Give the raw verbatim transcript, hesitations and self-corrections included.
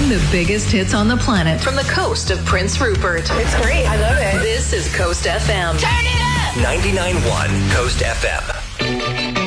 Playing the biggest hits on the planet from the coast of Prince Rupert. It's great. I love it. This is Coast F M. Turn it up! ninety-nine point one Coast F M.